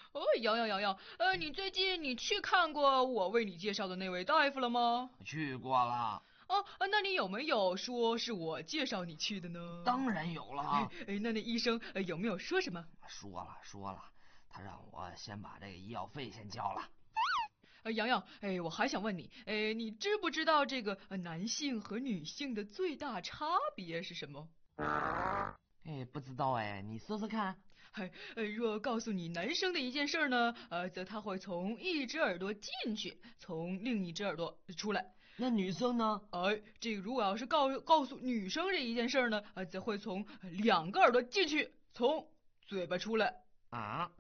哦，洋洋，你最近去看过我为你介绍的那位大夫了吗？ 去过了， 哦，那你有没有说是我介绍你去的呢？ 当然有哎， 了。 那医生有没有说什么？ 说了，他让我先把这个医药费先交了。 洋，我还想问你，你知不知道这个男性和女性的最大差别是什么？ 不知道你说说看。 若告诉你男生的一件事呢，则他会从一只耳朵进去，从另一只耳朵出来。 那女生呢？ 这个如果要是告诉女生这一件事呢，则会从两个耳朵进去，从嘴巴出来。 啊？